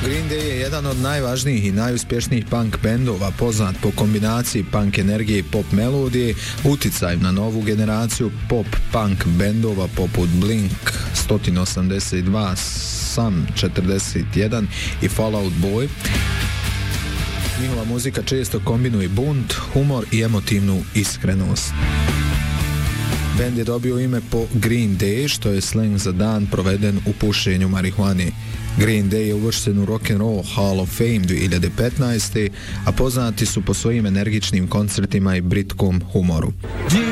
Green Day je jedan od najvažnijih i najuspješnijih punk bendova, poznat po kombinaciji punk energije i pop melodije, uticaj na novu generaciju pop-punk bendova poput Blink 182, Sum 41 i Fall Out Boy. Njihova muzika često kombinuje bunt, humor i emotivnu iskrenost. Bend je dobio ime po Green Day, što je sleng za dan proveden u pušenju marihuane. Green Day je uvršten u Rock and Roll Hall of Fame 2015. a poznati su po svojim energičnim koncertima i britkom humoru.